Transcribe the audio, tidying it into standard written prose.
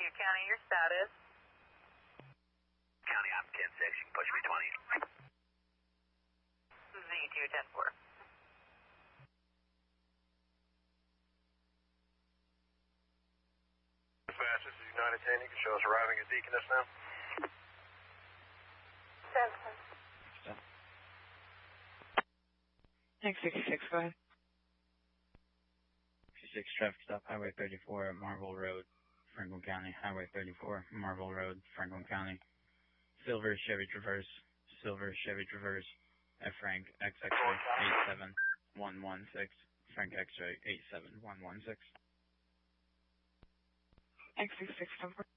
County, your status. County, I'm 10-6. You can push me 20. Z2 10-4. Dispatch, this is United 10. You can show us arriving at Deaconess now. 66, go ahead. 66, traffic stop, Highway 34, Marble Road, Franklin County. Highway 34, Marble Road, Franklin County. Silver Chevy Traverse, F Frank, XX-ray 87116, Frank X-ray 87116. X66,